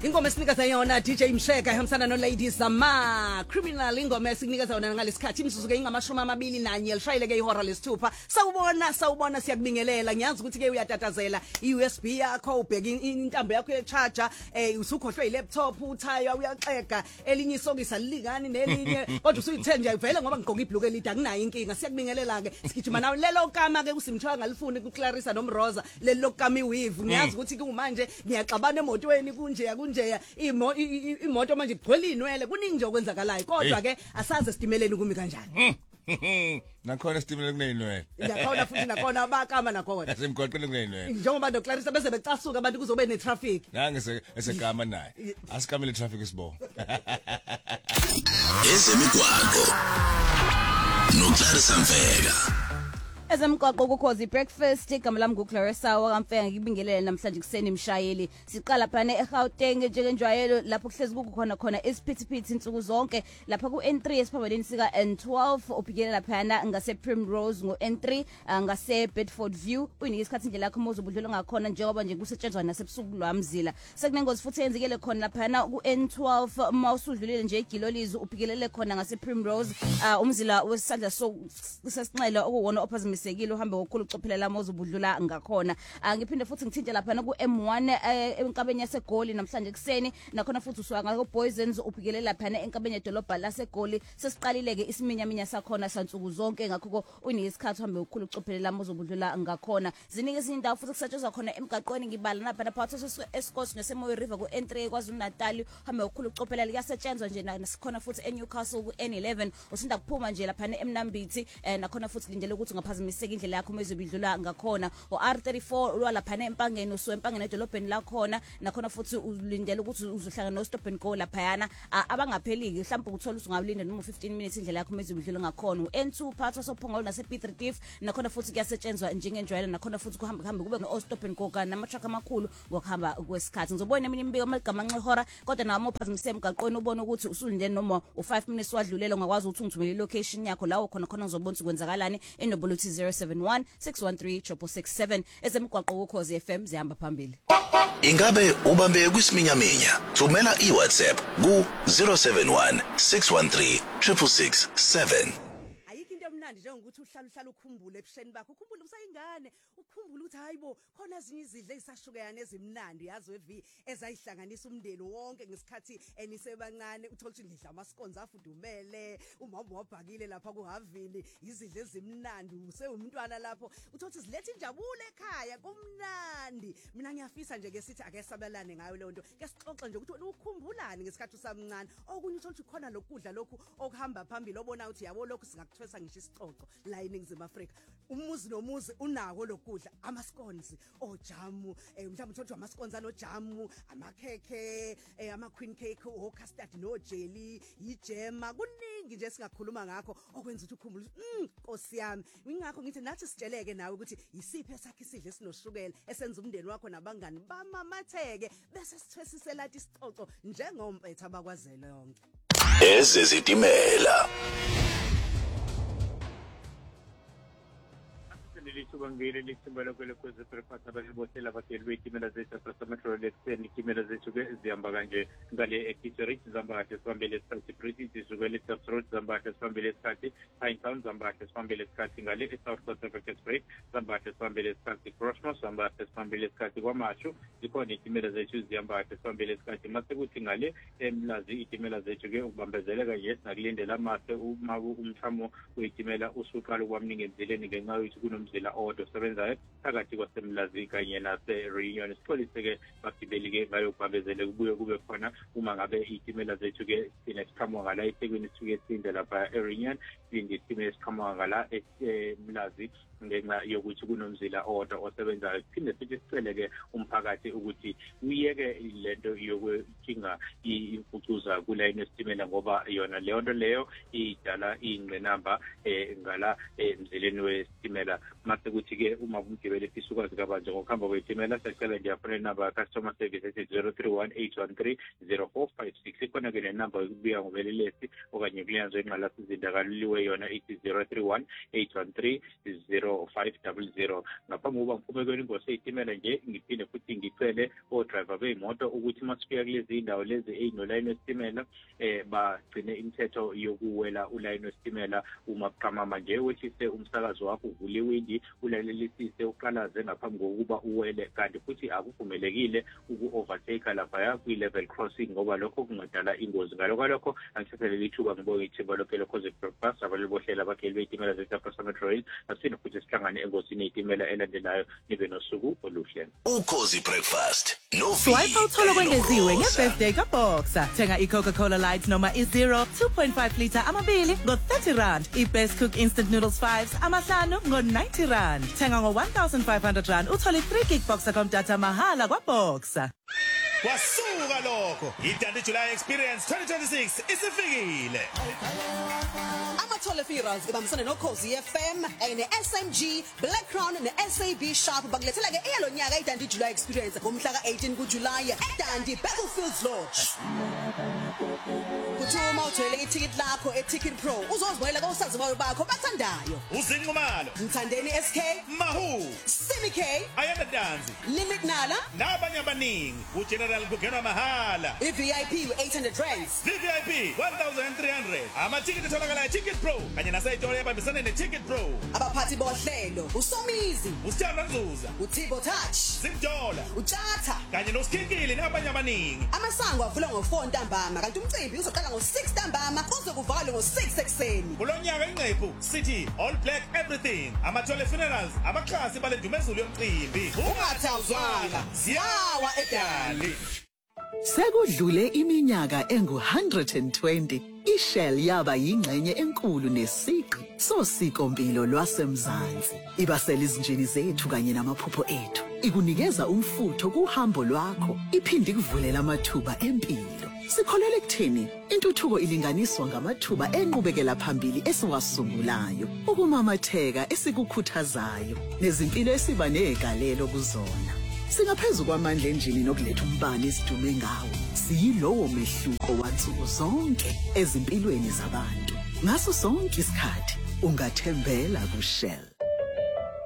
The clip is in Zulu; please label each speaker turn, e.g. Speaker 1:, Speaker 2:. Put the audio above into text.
Speaker 1: Ingoma esinikeza yona DJ Msheka ehambisana no Ladies Zama Criminal ingoma esinikeza yona ngalesikhathi imisuzu ke ingamashumi amabili nanye lishayile ke ihora lesithupha sawubona siyakubingelela ngiyazi ukuthi ke uyatatazela iUSB yakho ubheka intambo yakho ye-charger usukhohlwe ilaptop uthaya uyaxega elinye isokisa lilingani nelinye kodwa usuyithe nje vele ngoba ngigqoka ibhluku elide akunayo inkinga siyakubingelela ke sigijima nawe lelo kama ke usimthwa ngalifuni kuClarissa noMroza lelo kama iweave ngiyazi ukuthi ke manje ngiyaxabana emotweni kunje imoto manje igcwele inwele kuningi nje okwenzakalayo kodwa ke asaze stimeleni kumi kanjani
Speaker 2: nakhona stimeleni kuneyinwele
Speaker 1: nakhona futhi nakhona abakama nakhona
Speaker 2: asemgwaqeni kuneyinwele
Speaker 1: njengoba noClarissa bese becasuka abantu kuzobe netraffic
Speaker 2: nange esekama naye asikamele traffic isibongo
Speaker 3: ezemigwaqo noClarissa Mfeka
Speaker 4: Ezemgwaqo ukhozi breakfast igama lami nguClarissa wakamfeka ngibingelele namhlanje kuseni mshayeli siqala phana eGauteng njengenjwayelo lapho kuhlezi khona isiphithiphithi insuku zonke lapha ku-N3 esiphambaneni sika N12 ubhikelela phana ngase Primrose ngo-N3 ngase Bedford View uyinika isikhathi indlela yakho mozo budlula ngakhona njengoba nje kusetshenzwa nasebusuku lwamzila sekunengozi futhi yenzekele khona phana ku-N12 mawusudlulile nje eGilolizi ubhikelele khona ngase Primrose umzila wesandla sesinxele okuwona ophazimise uhambe ngokukhulu ucophelela mozo budlula ngakhona ngiphinde futhi ngithinje lapha na ku M1 enkabeni yaseGoli namhlanje kuseni nakhona futhi uswanga ku Poisons ubhikelela lapha enkabeni yedolobha laseGoli sesiqalile ke isiminyaminya sakhona sansuku zonke ngakho uyinika isikhathi uhambe ngokukhulu ucophelela mozo budlula ngakhona ziningi izindawo futhi kusetshenzwa khona emgaqweni ngibala lapha phakathi eScotts neseMoyo River ku N3 kwaZulu Natal uhambe ngokukhulu ucophelela liyasetshenzwa nje nasikhona futhi eNewcastle ku N11 usinda kuphuma nje lapha eMnambithi nakhona futhi lindele ukuthi ungaphazimisa indlela yakho mezobidlula ngakhona oR34 lwalaphana empangeni uswempangeni edolobheni la khona nakhona futhi ulindele ukuthi uzohlangana no stop and go laphayana abangapheliki mhlawumbe ukuthola usungawulinda noma 15 minutes indlela yakho mezobidlula ngakhona uN2 phakathi sophongolo nasePiet Retief nakhona futhi kuyasetshenzwa njengenjwayelo nakhona futhi kuhamba kube no stop and go kana nama-truck amakhulu ngokuhamba kwesikhathi ngizobona eminye imbiko amagama nxehora kodwa nawo mophazimise emgaqweni ubone ukuthi usulindele noma u5 minutes wadlulele ungakwazi ukuthi ungithumele location yakho lawo khona ngizobona ukuthi kwenzakalani enobuluthi 071 613 667 ezemgwaqo ukhozi FM zihamba phambili.
Speaker 3: Ingabe ubambe kwisiminyaminya thumela iWhatsApp ku 071 613 667
Speaker 1: mnandi njengokuthi uhlala ukhumbule ebusheni bakho ukhumbule usayingane ukhumbule ukuthi hayibo khona ezinye izidle ezisashukana ezimnandi yazi wevi ezayihlanganisa umndeni wonke ngesikhathi enisebancane uthola ukuthi ngidla amaskonzi afudumele umama wabhakile lapha kuHavini izidle ezimnandi usewumntwana lapho uthola ukuthi zilethe injabulo ekhaya kumnandi mina ngiyafisa nje ke sithi ake sabelane ngayo le nto ke sixoxe nje ukuthi ukhumbulani ngesikhathi usamncane okunye uthola ukuthi khona lokudla lokhu okuhamba phambili obona ukuthi yabo lokhu singakuthwesa ngisho isixoxo la eNingizimu Afrika umuzi nomuzi unako lokudla amaskonzi ojamu mhlawumbe uthola amaskonzi anojamu amakhekhe ama-queen cake o-custard no-jelly ijema kuningi nje singakhuluma ngakho okwenza ukuthi ukhumbule Nkosi yami ingakho ngithi nathi sitsheleke nawe ukuthi yisiphi esakhe isidle esinoshukela esenza umndeni wakho nabangani bamamatheke bese sithwesisela isixoxo njengompetha abakwazela yonke
Speaker 3: ezezitimela
Speaker 5: Nilitubangile nisimbala kwele kweze prepata balibotela batelwe itimela zethu asametro lexen itimela zethu ke zihamba kanje ngale ekitori zihamba kahle sibambele isikhathi British zizukele South Road zihamba kahle sibambele isikhathi Pinetown zihamba kahle sibambele isikhathi ngale South Coast Express zihamba kahle sibambele isikhathi Crossmore zihamba kahle sibambele isikhathi kwaMashu zikhona itimela zethu zihamba kahle sibambele isikhathi mase kuthi ngale eMlazi itimela zethu ke ubambezeleka yes nakulindela mase uma umthamo wetimela usuqala kwamningi emzileni ngenxa yokuthi kunomzila odo sebenzayo phakathi kwaseMlazi kanye nase-Reunion sixolise ke bagibeli ke bayobambezele kubuye kube khona uma ngabe itimela zethu ke sinesikhamuka ngala eThekwini sisuke sinde lapha e-Reunion sinde itimela esiqhamuka ngala eMlazi ngenxa yokuthi kunomzila odo osebenzayo phinde sithi sicele ke umphakathi ukuthi uyeke lento yokukinga imfucuza kulayini esitimela ngoba yona leyo nto leyo idala ingqinamba ngala emzileni wesitimela mase kuthi-ke uma umgibeli efisa ukwazi kabanje ngokuhamba kweyitimela siyacela nje afune inamba customer service ethi 031-813-0456 ikhona-ke nenamba yokubuya ngobelelesi okanye kuliyanzwe inqalasizinda kaloliwe yona ithi 031-813-0500 ngaphambi kokuba ngiphume ingozi eyitimela nje ngiphinde futhi ngicele o-driver bey'moto ukuthi masifika kulezi indawo lezi ey'nolayini wesitimela bagcine imithetho yokuwela ulayini wesitimela uma buqamama nje wehlise umsakazo wakho uvule iwindi ulalelisise uqalaze ngaphambi kokuba uwele kanti futhi akuvumelekile uku-overtake laphaya kwi-level crossing ngoba lokho kungadala ingozi ngalokho angithathelele ithuba ngibonge ithimba lonke le-Cosy Breakfast abalibohlela abakheli bey'timela zetapasa metro rail asine futhi sihlangane engozini yey'timela elandelayo nibe nosuku oluhle.
Speaker 3: Ukhozi Breakfast no
Speaker 6: Swipe awuthola kwengeziwe nge-birthday kaBoxer. Thenga i-Coca-Cola Light noma i-Zero 2.5 litre amabili ngo-R30. I-Best Cook Instant Noodles 5s amahlanu ngo-R90. Thenga ngo-R1,500 uthole 3 gig Boxer data mahala kwaBoxer.
Speaker 7: Kwasuka lokho iDandi July Experience 2026 isifikile.
Speaker 1: Amathole Ferals ibambisana noKhosi FM ne-SMG Black Crown ne-SAB Sharp bakulethela ke eyalonyaka iDandi July Experience ngomhla ka-18 kuJulayi eDandi Battlefields Lodge. Kuthuma uthole ithikithi lakho eTicket Pro uzozibonela kosaziwayo bakho bathandayo.
Speaker 7: Uzinqumalo,
Speaker 1: Mthandeni SK,
Speaker 7: Mahu,
Speaker 1: Simi K,
Speaker 7: Ayanda Danzi,
Speaker 1: Limit Nala,
Speaker 7: nabanye abaningi uGeneral kungenwa mahala.
Speaker 1: iVIP u800
Speaker 7: VVIP 1,300. Amathikiti atholakala eTicket Pro kanye naseyitolo ebambisene neTicket Pro.
Speaker 1: abaphathi bohlelo uSomizi,
Speaker 7: Usithanda Nzuza,
Speaker 1: uTibo Touch,
Speaker 7: Zimdola
Speaker 1: uThatha.
Speaker 7: kanye noSikhingile nabanye abaningi.
Speaker 1: Amasango avula ngo4 ntambama kanti umcimbi uzoqala ngo6 ntambama kuze kuvalwe ngo6 ekseni.
Speaker 7: Kulonyaka inqephu sithi all black everything. Amathole Funerals abaxhasi balendumezulu yomcimbi.
Speaker 1: Ungathawuzwanga siyawa eDali.
Speaker 8: Sekudlule iminyaka engu-120 iShell yaba yingxenye enkulu nesiqi sosikompilo lwasemzansi. Ibasela izinjini zethu kanye namaphupho ethu. Ikunikeza umfutho kuhambo lwakho, iphinde ikuvulela amathuba empilo. Sikholele ekutheni intuthuko ilinganiswa ngamathuba enqubekela phambili esiwasungulayo, ukumamatheka esikukhuthazayo, nezimpilo esiba negalelo kuzona. Singaphezulu kwamandla enjini nokuletha umbane isidume ngawo. Siyilowo mehluko wansuku zonke ezimpilweni zabantu. Ngaso sonke isikhathi ungathembela kuShell.